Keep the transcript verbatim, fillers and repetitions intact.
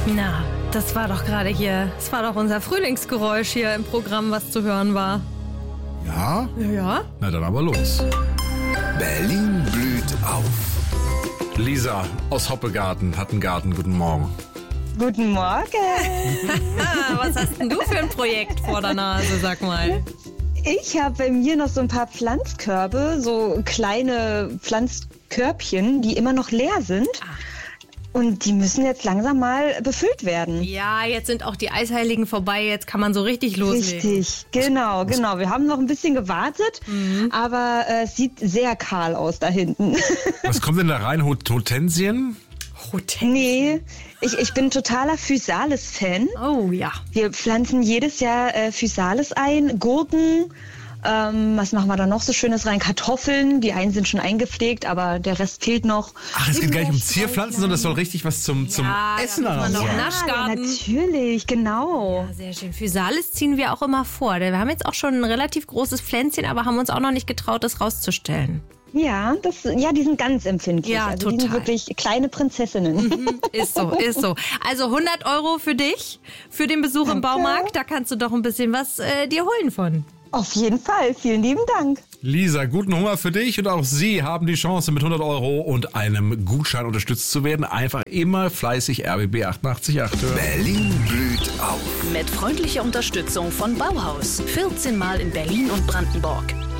Na, das war doch gerade hier, das war doch unser Frühlingsgeräusch hier im Programm, was zu hören war. Ja? Ja? Na dann aber los. Berlin blüht auf. Lisa aus Hoppegarten hat einen Garten. Guten Morgen. Guten Morgen. Ah, was hast denn du für ein Projekt vor der Nase, sag mal? Ich habe bei mir noch so ein paar Pflanzkörbe, so kleine Pflanzkörbchen, die immer noch leer sind. Und die müssen jetzt langsam mal befüllt werden. Ja, jetzt sind auch die Eisheiligen vorbei, jetzt kann man so richtig loslegen. Richtig, genau, genau. Wir haben noch ein bisschen gewartet, Mhm. aber äh, es sieht sehr kahl aus da hinten. Was kommt denn da rein? Hot- Hortensien? Hotel. Nee, ich, ich bin totaler Physalis-Fan. Oh ja. Wir pflanzen jedes Jahr äh, Physalis ein, Gurken. Ähm, was machen wir da noch so Schönes rein? Kartoffeln, die einen sind schon eingepflegt, aber der Rest fehlt noch. Ach, es geht gar nicht um Zierpflanzen, sondern es soll richtig was zum, zum Ja, Essen da muss man daraus noch sein. naschen. Ja, Naschgarten. natürlich, genau. Ja, sehr schön. Physalis ziehen wir auch immer vor. Wir haben jetzt auch schon ein relativ großes Pflänzchen, aber haben uns auch noch nicht getraut, das rauszustellen. Ja, das, ja, die sind ganz empfindlich. Ja, also die sind total. wirklich kleine Prinzessinnen. Ist so, ist so. Also hundert Euro für dich, für den Besuch im Danke. Baumarkt. Da kannst du doch ein bisschen was äh, dir holen von. Auf jeden Fall, vielen lieben Dank. Lisa, guten Hunger für dich und auch Sie haben die Chance, mit hundert Euro und einem Gutschein unterstützt zu werden. Einfach immer fleißig R B B achtundachtzig Komma acht hören. Berlin blüht auf. Mit freundlicher Unterstützung von Bauhaus. vierzehn Mal in Berlin und Brandenburg.